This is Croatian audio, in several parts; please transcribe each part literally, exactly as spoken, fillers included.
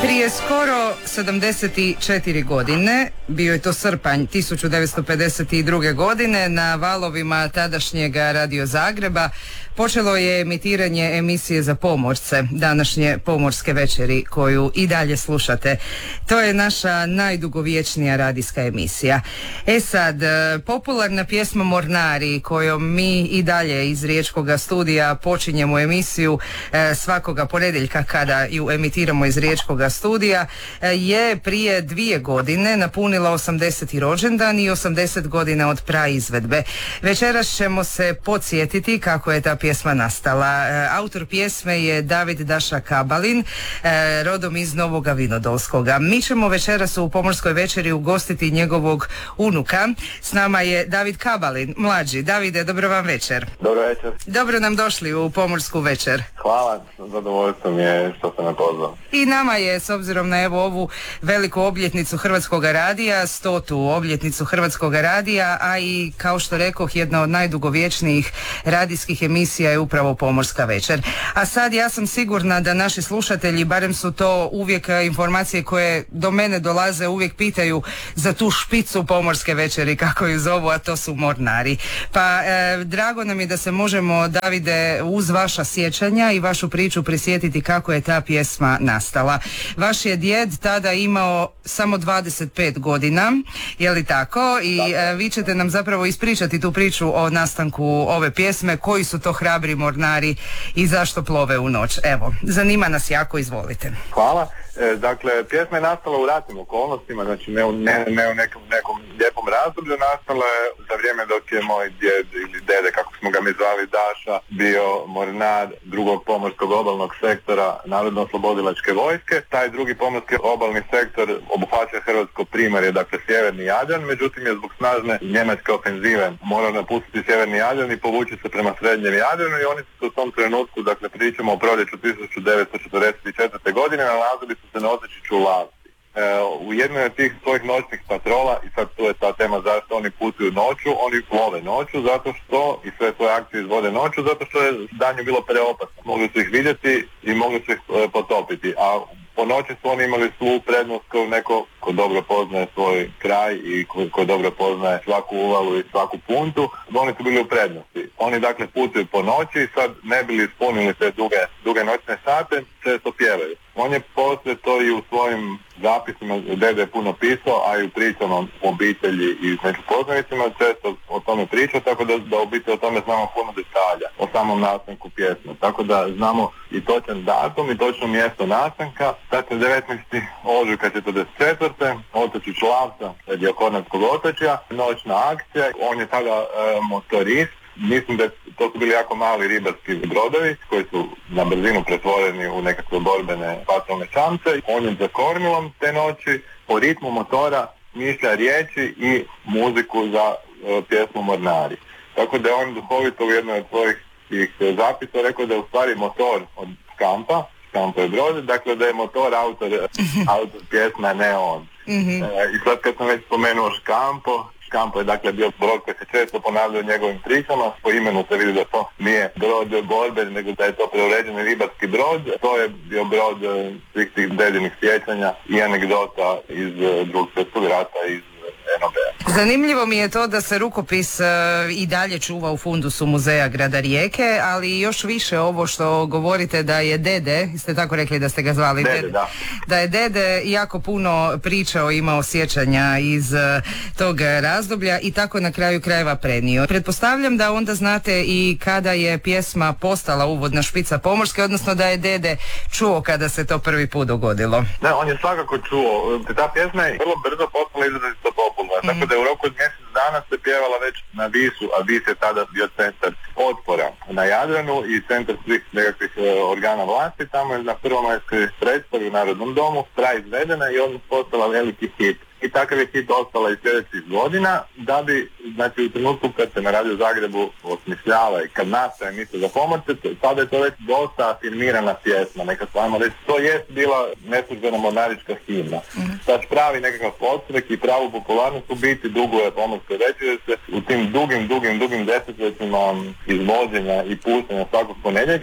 Prije skoro sedamdeset četiri godine, bio je to srpanj tisuću devetsto pedeset druge. godine, na valovima tadašnjega Radio Zagreba počelo je emitiranje emisije za pomorce, današnje Pomorske večeri, koju i dalje slušate. To je naša najdugovječnija radijska emisija. E sad, popularna pjesma Mornari, kojom mi i dalje iz Riječkoga studija počinjemo emisiju svakoga ponedjeljka kada ju emitiramo iz Riječkoga studija, je prije dvije godine napunila osamdeseti rođendan i osamdeset godina od praizvedbe. Večeras ćemo se podsjetiti kako je ta pjesma nastala. Autor pjesme je David Daša Kabalin, rodom iz Novoga Vinodolskoga. Mi ćemo večeras u Pomorskoj večeri ugostiti njegovog unuka. S nama je David Kabalin, mlađi. Davide, dobro vam večer. Dobro večer. Dobro nam došli u Pomorsku večer. Hvala, zadovoljstvo mi je što ste me pozvali. I nama je, s obzirom na evo ovu veliku obljetnicu Hrvatskoga radija, stotu obljetnicu Hrvatskoga radija, a i kao što rekoh, jedna od najdugovječnijih radijskih emisija je upravo Pomorska večer. A sad ja sam sigurna da naši slušatelji, barem su to uvijek informacije koje do mene dolaze, uvijek pitaju za tu špicu Pomorske večeri, kako ju zovu, a to su Mornari. Pa e, drago nam je da se možemo, Davide, uz vaša sjećanja i vašu priču prisjetiti kako je ta pjesma nastala. Vaš je djed tada imao samo dvadeset pet godina, je li tako? I e, vi ćete nam zapravo ispričati tu priču o nastanku ove pjesme, koji su to hrabri mornari i zašto plove u noć. Evo, zanima nas jako, izvolite. Hvala. E, dakle, pjesma je nastala u ratnim okolnostima, znači ne u, ne, ne u nekom, nekom lijepom razdoblju, nastala je za vrijeme dok je moj djed ili dede, kako smo ga mi zvali, Daša, bio mornar drugog pomorskog obalnog sektora Narodno-oslobodilačke vojske. Taj drugi pomorski obalni sektor obuhvaća hrvatsko primorje, dakle sjeverni Jadran, međutim je zbog snažne njemačke ofenzive morao napustiti sjeverni Jadran i povući se prema srednjem Jadranu, i oni su se u tom trenutku, dakle pričamo o proljeću tisuću devetsto četrdeset četvrte. godine, nalazili su se noseći čulavci. E, u jednoj od tih svojih noćnih patrola, i sad tu je ta tema zašto oni putuju noću, oni plove noću zato što, i sve svoje akcije izvode noću, zato što je danju bilo preopasno. Mogli su ih vidjeti i mogli su ih e, potopiti, a po noći su oni imali svu prednost kao neko ko dobro poznaje svoj kraj i ko, ko dobro poznaje svaku uvalu i svaku puntu, oni su bili u prednosti. Oni dakle putuju po noći i sad ne bili ispunili te duge, duge noćne sate, često pjevaju. On je poslije to i u svojim zapisima, dede je puno pisao, a i u pričama o obitelji i među poznanicima često o tome pričao, tako da, da u biti o tome znamo puno detalja, o samom nastanku pjesme. Tako da znamo i točan datum i točno mjesto nastanka. Dakle, devetnaestog ožujka četrdeset četvrte. otočić Lavca, dio Kornatskog otočja, noćna akcija. On je tada e, motorist. Mislim da to su bili jako mali ribarski brodovi koji su na brzinu pretvoreni u nekakve borbene patrolne čamce. On je za kormilom te noći po ritmu motora mišlja riječi i muziku za e, pjesmu Mornari. Tako da je on duhovito u jednoj od svojih tih zapisa rekao da je u stvari motor od Škampa, Škampa je brod, dakle da je motor autor, autor pjesma, ne on. Mm-hmm. E, I sad kad sam već spomenuo Škampo, Škampo je dakle bio brod koji se često ponavljao u njegovim pričama, po imenu se vidi da to nije brod borbe, nego da je to preuređeni ribarski brod. To je bio brod svih tih dedinih sjećanja i anegdota iz drugog svjetskog rata, iz N O B-a. Zanimljivo mi je to da se rukopis uh, i dalje čuva u fundusu Muzeja grada Rijeke, ali još više ovo što govorite da je dede, ste tako rekli da ste ga zvali, dede, dede, da. da je dede jako puno pričao, imao sjećanja iz uh, tog razdoblja i tako na kraju krajeva prenio. Pretpostavljam da onda znate i kada je pjesma postala uvodna špica Pomorske, odnosno da je dede čuo kada se to prvi put dogodilo. Ne, on je svakako čuo. Ta pjesma je vrlo brzo postala izrazito popularna. Mm. Tako da u roku od mjesec dana se pjevala već na Visu, a Vis je tada bio centar otpora na Jadranu i centar svih nekakvih e, organa vlasti. Tamo je na prvomajskoj predstavi u Narodnom domu praizvedena i on postala veliki hit. I takav je hit ostala i sljedećih godina, da bi, znači u trenutku kad se na Radio Zagrebu osmišljava i kad nastaje emisija za pomorce, tada je to već dosta afirmirana pjesma, neka stvarno reći, to jest bila neslužbena mornarička himna. Mm-hmm. Sad pravi nekakav podstrek i pravu popularnost u biti duguje Pomorske večeri se u tim dugim, dugim, dugim desetljećima izvođenja i puštanja svakog ponedjeljka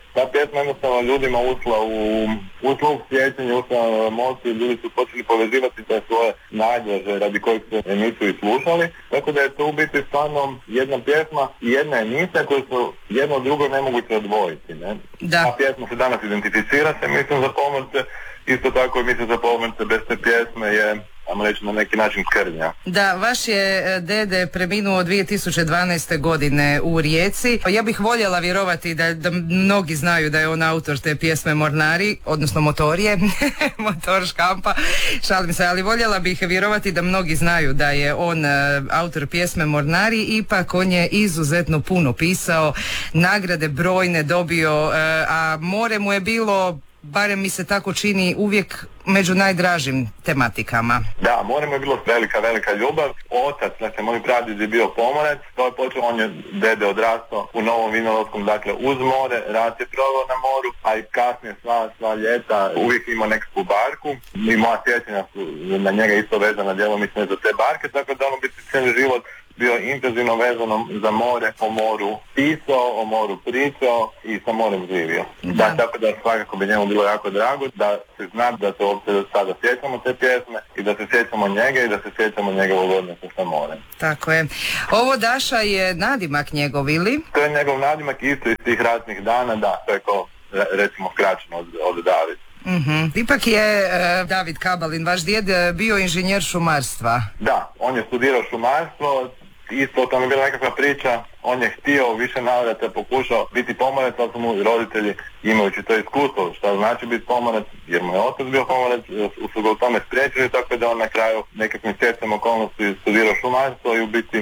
ta pjesma jednostavno ljudima ušla u ušla u sjećanje, ušla u emociju, ljudi su počeli povezivati te svoje nađaže radi kojeg se emisiju i slušali, tako da je to u biti stvarno jedna pjesma i jedna emisija koje su jedno od drugo nemoguće odvojiti, ne? Da. Ta pjesma se danas identificira se mislim za pomorce, isto tako emisija za pomorce bez te pjesme je, ajmo reći, na neki način krnja. Da, vaš je dede preminuo dvije tisuće dvanaeste. godine u Rijeci. Ja bih voljela vjerovati da, da mnogi znaju da je on autor te pjesme Mornari, odnosno Motorije, motor škampa, šalim se, ali voljela bih vjerovati da mnogi znaju da je on uh, autor pjesme Mornari, ipak on je izuzetno puno pisao, nagrade brojne dobio, uh, a more mu je bilo, barem mi se tako čini, uvijek među najdražim tematikama. Da, more mu je bilo velika, velika ljubav. Otac, dakle, moj pradjed je bio pomorac, to je počeo, on je dede odrastao u Novom Vinodolskom, dakle, uz more, rat je proveo na moru, a i kasnije sva, sva ljeta uvijek imao nekakvu barku i moja sjećanja su na njega isto vezana djelomično za te barke, tako da on biti cijeli život bio intenzivno vezano za more, o moru pisao, o moru pričao i sa morem živio. Da. Da, tako da svakako bi njemu bilo jako drago da se zna da se uopće sada sjećamo te pjesme i da se sjećamo njega i da se sjećamo njegovog odnosa sa morem. Tako je. Ovo Daša je nadimak njegov, ili? To je njegov nadimak isto iz tih ratnih dana, da, to je kao recimo skraćeno od, od David. Mm-hmm. Ipak je uh, David Kabalin, vaš djed, bio inženjer šumarstva. Da, on je studirao šumarstvo, isto o tom je bila nekakva priča, on je htio više navrata, pokušao biti pomorac, ali su mu roditelji, imajući to iskustvo šta znači biti pomorac, jer mu je otac bio pomorac, su ga u tome spriječili, tako da on na kraju nekakvim stjecajem okolnosti studirao šumarstvo i u biti